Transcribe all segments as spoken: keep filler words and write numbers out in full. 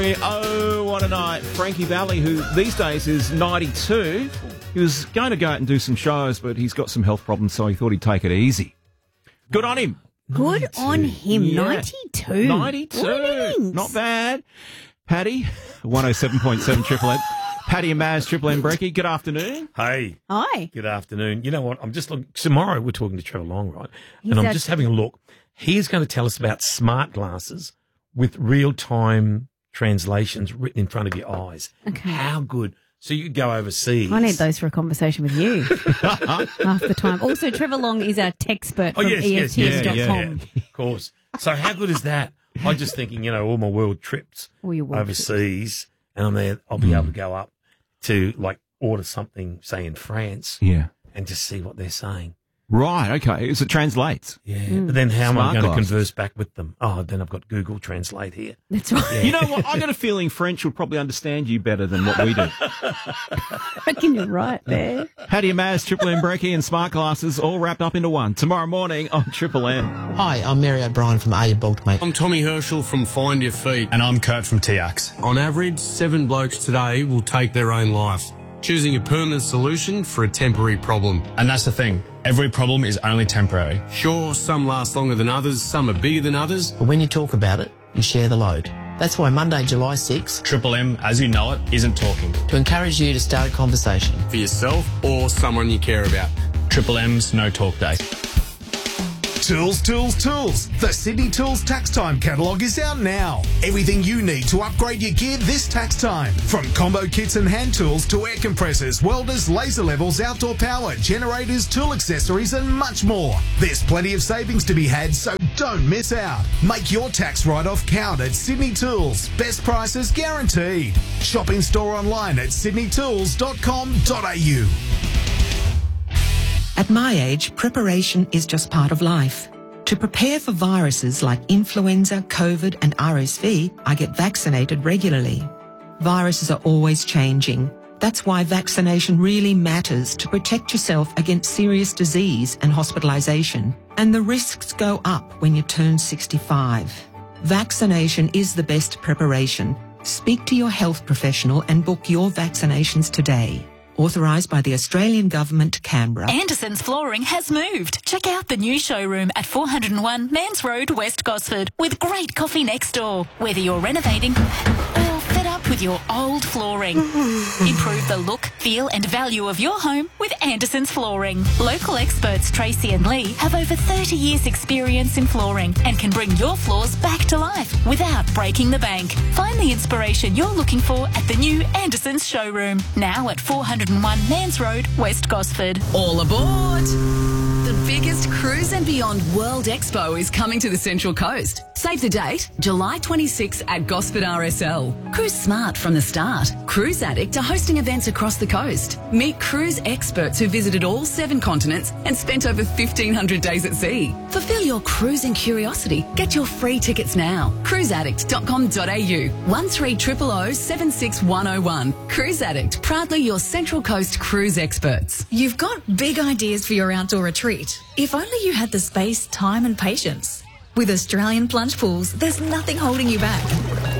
Hey, oh, what a night. Frankie Valli, who these days is ninety-two, he was going to go out and do some shows, but he's got some health problems, so he thought he'd take it easy. Good on him. Good on him. Yeah. ninety-two. ninety-two. Mornings. Not bad. Paddy, one oh seven point seven Triple M. Paddy and Maz, Triple M Brekkie, good afternoon. Hey. Hi. Good afternoon. You know what? I'm just looking. Tomorrow we're talking to Trevor Long, right? He's and I'm our- just having a look. He's going to tell us about smart glasses with real-time translations written in front of your eyes. Okay. How good. So you could go overseas. I need those for a conversation with you half the time. Also, Trevor Long is our techspert Oh, from yes, E yes, F T S dot com. yes, yeah, yeah, of course. So how good is that? I'm just thinking, you know, all my world trips All your world overseas, and I'm there, I'll be able to go up to, like, order something, say, in France, Yeah. and just see what they're saying. Right, okay. So it translates. Yeah, but then how am I Smart going to glasses. converse back with them? Oh, then I've got Google Translate here. That's right. You know what? I got a feeling French will probably understand you better than what we do. I reckon you're right there. Paddy and Maz, Triple M Brekkie and smart glasses all wrapped up into one. Tomorrow morning on Triple M. Hi, I'm Mary O'Brien from Are You Bulk, Mate? I'm Tommy Herschel from Find Your Feet. And I'm Kurt from T X. On average, seven blokes today will take their own life, choosing a permanent solution for a temporary problem. And that's the thing. Every problem is only temporary. Sure, some last longer than others, some are bigger than others. But when you talk about it, you share the load. That's why Monday, July sixth, Triple M, as you know it, isn't talking. to encourage you to start a conversation. For yourself or someone you care about. Triple M's No Talk Day. Tools, tools, tools. The Sydney Tools Tax Time catalogue is out now. Everything you need to upgrade your gear this tax time. From combo kits and hand tools to air compressors, welders, laser levels, outdoor power, generators, tool accessories and much more. There's plenty of savings to be had, so don't miss out. Make your tax write-off count at Sydney Tools. Best prices guaranteed. Shop in store online at sydney tools dot com dot a u. At my age, preparation is just part of life. To prepare for viruses like influenza, COVID and R S V, I get vaccinated regularly. Viruses are always changing. That's why vaccination really matters to protect yourself against serious disease and hospitalisation. And the risks go up when you turn sixty-five. Vaccination is the best preparation. Speak to your health professional and book your vaccinations today. Authorised by the Australian Government, Canberra. Anderson's Flooring has moved. Check out the new showroom at four oh one Mans Road, West Gosford, with great coffee next door. Whether you're renovating or fed up with your old flooring, improve the look, feel and value of your home with Anderson's Flooring. Local experts Tracy and Lee have over thirty years experience in flooring and can bring your floors back to life without breaking the bank. Find the inspiration you're looking for at the new Anderson's showroom, now at four oh one Mans Road, West Gosford. All aboard! The biggest Cruise and Beyond World Expo is coming to the Central Coast. Save the date, July twenty-sixth at Gosford R S L. Cruise smart from the start. Cruise Addict are hosting events across the coast. Meet cruise experts who visited all seven continents and spent over fifteen hundred days at sea. Fulfill your cruising curiosity. Get your free tickets now. cruise addict dot com dot a u. one three zero zero zero seven six one zero one. Cruise Addict, proudly your Central Coast cruise experts. You've got big ideas for your outdoor retreat. If only you had the space, time and patience. With Australian Plunge Pools, there's nothing holding you back.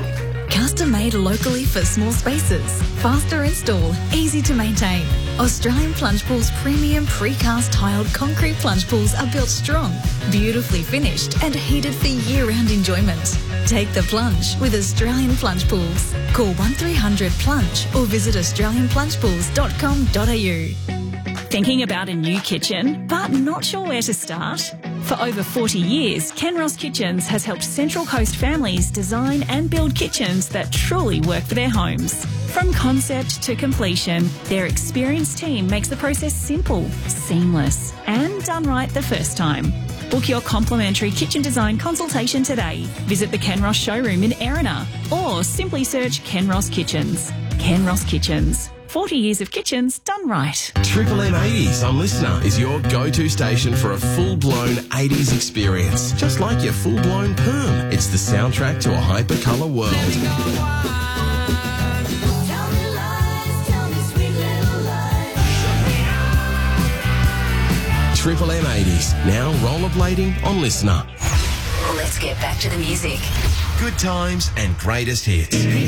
Custom made locally for small spaces. Faster install, easy to maintain. Australian Plunge Pools premium precast tiled concrete plunge pools are built strong, beautifully finished and heated for year-round enjoyment. Take the plunge with Australian Plunge Pools. Call one three hundred plunge or visit australian plunge pools dot com dot a u. Thinking about a new kitchen, but not sure where to start? For over forty years, Kenross Kitchens has helped Central Coast families design and build kitchens that truly work for their homes. From concept to completion, their experienced team makes the process simple, seamless, and done right the first time. Book your complimentary kitchen design consultation today. Visit the Kenross showroom in Erina or simply search Kenross Kitchens. Kenross Kitchens. forty years of kitchens done right. Triple M eighties on Listener is your go-to station for a full-blown eighties experience. Just like your full-blown perm. It's the soundtrack to a hyper-colour world. Triple M eighties, now rollerblading on Listener. Let's get back to the music. Good times and greatest hits.